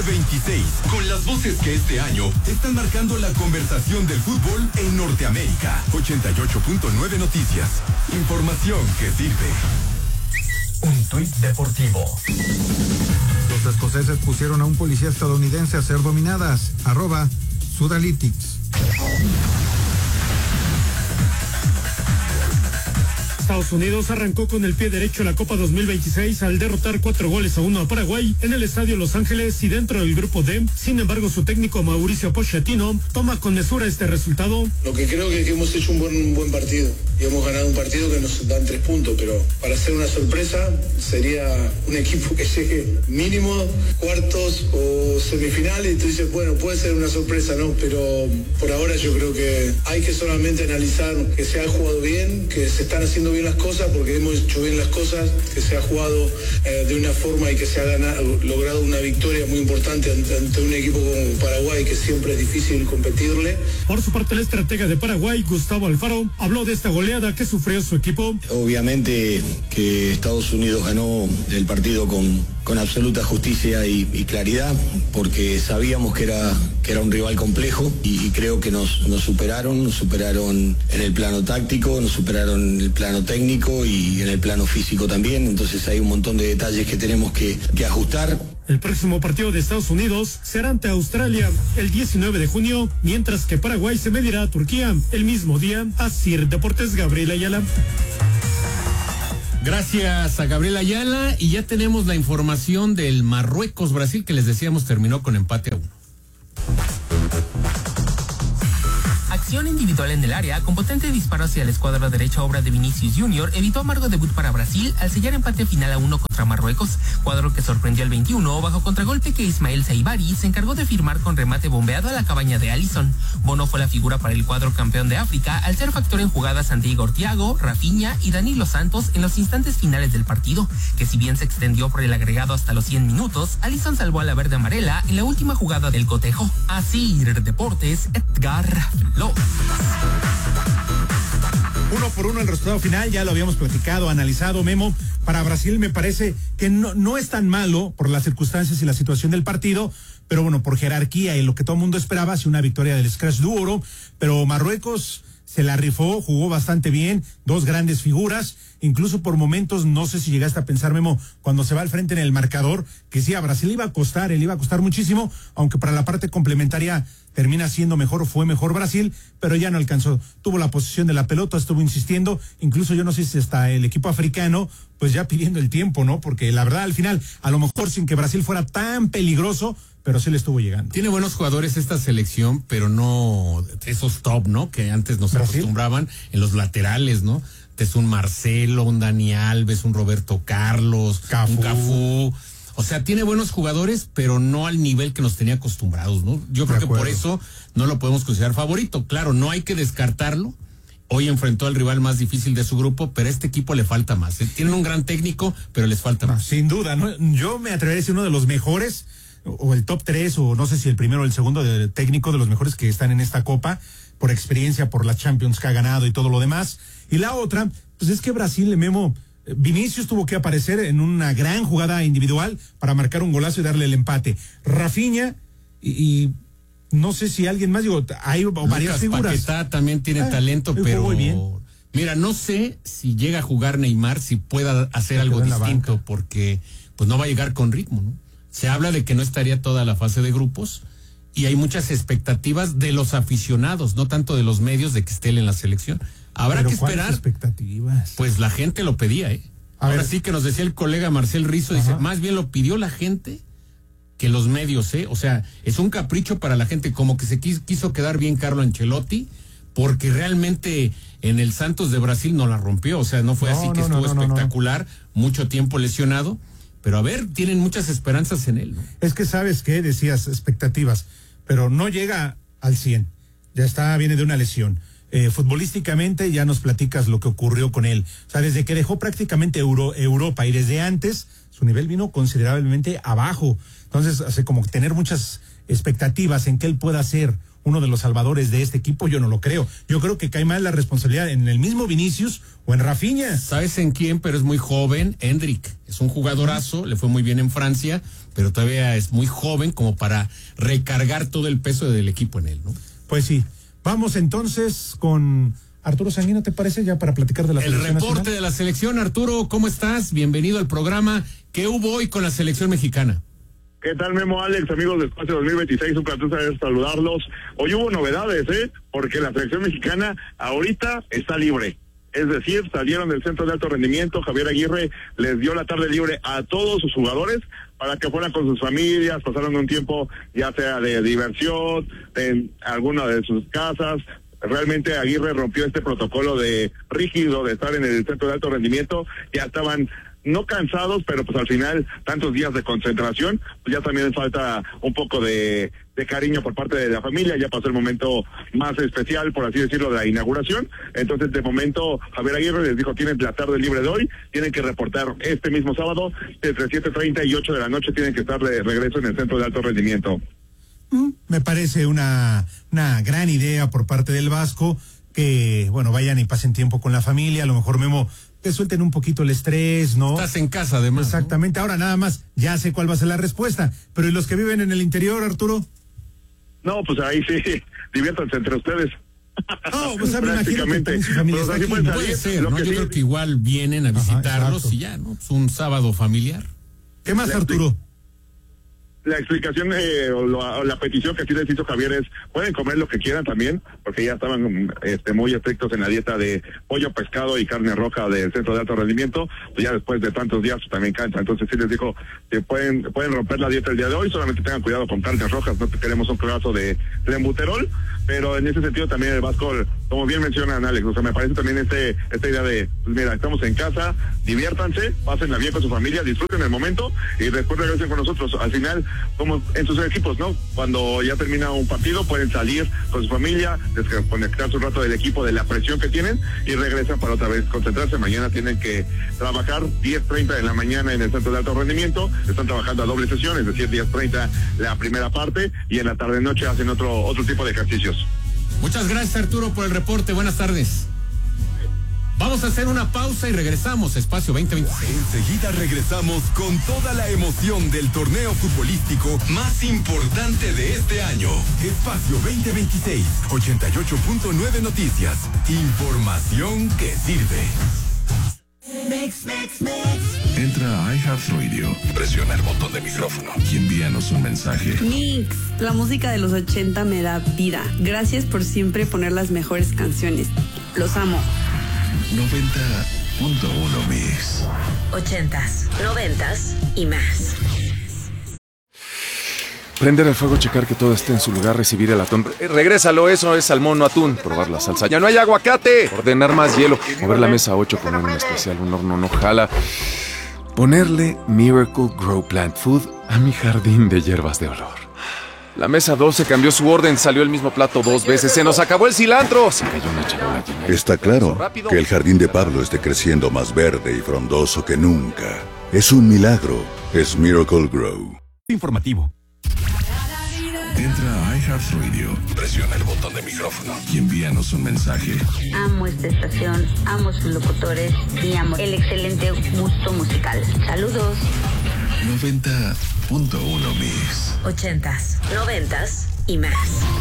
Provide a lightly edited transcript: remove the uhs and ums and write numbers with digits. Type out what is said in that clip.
2026, con las voces que este año están marcando la conversación del fútbol en Norteamérica. 88.9 Noticias. Información que sirve. Un tuit deportivo. Los escoceses pusieron a un policía estadounidense a ser dominadas. @Sudalytics. Estados Unidos arrancó con el pie derecho la Copa 2026 al derrotar 4-1 a Paraguay en el Estadio Los Ángeles y dentro del grupo D. Sin embargo, su técnico Mauricio Pochettino toma con mesura este resultado. Lo que creo que hemos hecho un buen partido y hemos ganado un partido que nos dan 3 puntos, pero para hacer una sorpresa sería un equipo que llegue mínimo cuartos o semifinales y tú dices, bueno, puede ser una sorpresa, ¿no? Pero por ahora yo creo que hay que solamente analizar que se ha jugado bien, que se están haciendo bien las cosas, porque hemos hecho bien las cosas, que se ha jugado de una forma y que se ha logrado una victoria muy importante ante un equipo como Paraguay, que siempre es difícil competirle. Por su parte, el estratega de Paraguay, Gustavo Alfaro, habló de esta goleada que sufrió su equipo. Obviamente que Estados Unidos ganó el partido con absoluta justicia y claridad, porque sabíamos que era un rival complejo y creo que nos superaron en el plano táctico, nos superaron en el plano técnico y en el plano físico también. Entonces hay un montón de detalles que tenemos que ajustar. El próximo partido de Estados Unidos será ante Australia el 19 de junio, mientras que Paraguay se medirá a Turquía el mismo día. Asir Deportes, Gabriel Ayala. Gracias a Gabriel Ayala, y ya tenemos la información del Marruecos-Brasil, que les decíamos terminó con empate a 1. Acción individual en el área, con potente disparo hacia la escuadra derecha, obra de Vinicius Junior, evitó amargo debut para Brasil al sellar empate final a 1 contra Marruecos, cuadro que sorprendió al 21 bajo contragolpe que Ismael Saibari se encargó de firmar con remate bombeado a la cabaña de Alisson. Bono fue la figura para el cuadro campeón de África al ser factor en jugadas ante Igor Thiago, Rafinha y Danilo Santos en los instantes finales del partido, que si bien se extendió por el agregado hasta los 100 minutos, Alisson salvó a la verde amarela en la última jugada del cotejo. Asir Deportes, Edgar López. 1-1 el resultado final, ya lo habíamos platicado, analizado, Memo. Para Brasil me parece que no es tan malo por las circunstancias y la situación del partido, pero bueno, por jerarquía y lo que todo el mundo esperaba, sí, una victoria del Scratch du Oro, pero Marruecos se la rifó, jugó bastante bien, 2 grandes figuras, incluso por momentos, no sé si llegaste a pensar, Memo, cuando se va al frente en el marcador, que sí, a Brasil le iba a costar muchísimo, aunque para la parte complementaria termina siendo mejor, fue mejor Brasil, pero ya no alcanzó, tuvo la posesión de la pelota, estuvo insistiendo, incluso yo no sé si hasta el equipo africano, pues ya pidiendo el tiempo, ¿no? Porque la verdad, al final, a lo mejor sin que Brasil fuera tan peligroso, pero sí le estuvo llegando. Tiene buenos jugadores esta selección, pero no esos top, ¿no? Que antes nos acostumbraban en los laterales, ¿no? Es un Marcelo, un Dani Alves, un Roberto Carlos, un Cafú. O sea, tiene buenos jugadores, pero no al nivel que nos tenía acostumbrados, ¿no? Yo creo que por eso no lo podemos considerar favorito. Claro, no hay que descartarlo. Hoy enfrentó al rival más difícil de su grupo, pero a este equipo le falta más. Tienen un gran técnico, pero les falta más. Sin duda, ¿no? Yo me atrevería a decir uno de los mejores, o el top 3, o no sé si el primero o el segundo de técnico de los mejores que están en esta Copa, por experiencia, por las Champions que ha ganado y todo lo demás. Y la otra, pues es que Brasil, Memo, Vinicius tuvo que aparecer en una gran jugada individual para marcar un golazo y darle el empate. Rafinha y no sé si alguien más, digo, hay varias figuras. Paquetá también tiene talento, pero muy bien. Mira, no sé si llega a jugar Neymar, si pueda hacer algo distinto, porque pues no va a llegar con ritmo, ¿no? Se habla de que no estaría toda la fase de grupos y hay muchas expectativas de los aficionados, no tanto de los medios, de que esté él en la selección. Habrá que esperar. Expectativas? Pues la gente lo pedía, ¿eh? Ahora sí que nos decía el colega Marcel Rizzo, dice, más bien lo pidió la gente que los medios, ¿eh? O sea, es un capricho para la gente, como que se quiso quedar bien Carlo Ancelotti, porque realmente en el Santos de Brasil no la rompió, o sea, no fue así que estuvo espectacular, mucho tiempo lesionado, pero a ver, tienen muchas esperanzas en él, ¿no? Es que sabes qué, decías expectativas, pero no llega al 100, ya viene de una lesión. futbolísticamente ya nos platicas lo que ocurrió con él. O sea, desde que dejó prácticamente Europa y desde antes, su nivel vino considerablemente abajo. Entonces, hace como tener muchas expectativas en que él pueda ser uno de los salvadores de este equipo, yo no lo creo. Yo creo que cae más la responsabilidad en el mismo Vinicius o en Rafinha. ¿Sabes en quién? Pero es muy joven, Endrick. Es un jugadorazo, le fue muy bien en Francia, pero todavía es muy joven como para recargar todo el peso del equipo en él, ¿no? Pues sí. Vamos entonces con Arturo Sanguino, ¿te parece? Ya para platicar de la selección nacional. El reporte nacional de la selección. Arturo, ¿cómo estás? Bienvenido al programa. ¿Qué hubo hoy con la selección mexicana? ¿Qué tal, Memo, Alex, amigos de Espacio 2026? Un placer saludarlos. Hoy hubo novedades, porque la selección mexicana ahorita está libre. Es decir, salieron del centro de alto rendimiento. Javier Aguirre les dio la tarde libre a todos sus jugadores para que fueran con sus familias, pasaron un tiempo ya sea de diversión, en alguna de sus casas. Realmente Aguirre rompió este protocolo de rígido de estar en el centro de alto rendimiento. Ya estaban no cansados, pero pues al final tantos días de concentración, pues ya también falta un poco de cariño por parte de la familia. Ya pasó el momento más especial, por así decirlo, de la inauguración. Entonces, de momento, Javier Aguirre les dijo, tienen la tarde libre de hoy, tienen que reportar este mismo sábado, entre 7:30 y 8 de la noche, tienen que estar de regreso en el centro de alto rendimiento. Me parece una gran idea por parte del Vasco, que, bueno, vayan y pasen tiempo con la familia, a lo mejor, Memo, que suelten un poquito el estrés, ¿no? Estás en casa, además. Exactamente. ¿No? Ahora nada más, ya sé cuál va a ser la respuesta. Pero ¿y los que viven en el interior, Arturo? No, pues ahí sí, diviértanse entre ustedes. No, pues prácticamente. Puede ser, ¿no? Yo creo que igual vienen a visitarlos y ya, ¿no? Es un sábado familiar. ¿Qué más, Arturo? La explicación o la petición que sí les hizo Javier es, pueden comer lo que quieran también, porque ya estaban muy estrictos en la dieta de pollo, pescado y carne roja del centro de alto rendimiento, pues ya después de tantos días pues, también cansa. Entonces sí les dijo que pueden romper la dieta el día de hoy, solamente tengan cuidado con carnes rojas, no queremos un pedazo de clenbuterol, pero en ese sentido también el Vasco, como bien mencionan, Alex, o sea, me parece también esta idea de, pues mira, estamos en casa, diviértanse, pásenla bien con su familia, disfruten el momento y después regresen con nosotros. Al final, como en sus equipos, ¿no? Cuando ya termina un partido, pueden salir con su familia, desconectarse un rato del equipo, de la presión que tienen y regresan para otra vez concentrarse. Mañana tienen que trabajar 10:30 de la mañana en el centro de alto rendimiento, están trabajando a doble sesión, es decir, 10:30 la primera parte y en la tarde-noche hacen otro tipo de ejercicios. Muchas gracias, Arturo, por el reporte. Buenas tardes. Vamos a hacer una pausa y regresamos a Espacio 2026. Enseguida regresamos con toda la emoción del torneo futbolístico más importante de este año. Espacio 2026, 88.9 Noticias. Información que sirve. Entra a iHeartRadio, presiona el botón de micrófono y envíanos un mensaje. Mix, la música de los 80 me da vida. Gracias por siempre poner las mejores canciones. Los amo. 90.1 Mix. 80s, 90s y más. Prender el fuego, checar que todo esté en su lugar, recibir el atún. Regrésalo, eso es salmón, no atún. Probar la salsa. ¡Ya no hay aguacate! Ordenar más hielo. Mover la mesa 8, poner un especial, un horno no jala. Ponerle Miracle Grow Plant Food a mi jardín de hierbas de olor. La mesa 12 cambió su orden, salió el mismo plato 2 veces. ¡Se nos acabó el cilantro! Se cayó una charola llena. Está claro que el jardín de Pablo esté creciendo más verde y frondoso que nunca. Es un milagro. Es Miracle Grow. Informativo. Entra a iHeartRadio, presiona el botón de micrófono y envíanos un mensaje. Amo esta estación, amo sus locutores y amo el excelente gusto musical. Saludos. 90.1 Mix. 80s, 90s y más.